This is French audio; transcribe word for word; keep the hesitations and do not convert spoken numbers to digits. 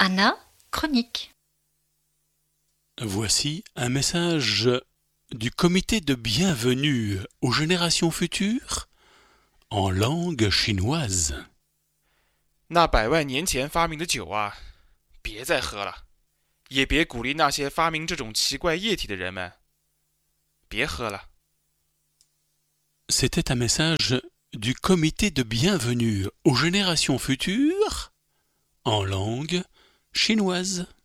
Anna, chronique. Voici un message du comité de bienvenue aux générations futures en langue chinoise. 那百万年前发明的酒啊，别再喝了，也别鼓励那些发明这种奇怪液体的人们，别喝了。 C'était un message du comité de bienvenue aux générations futures en langue chinoise.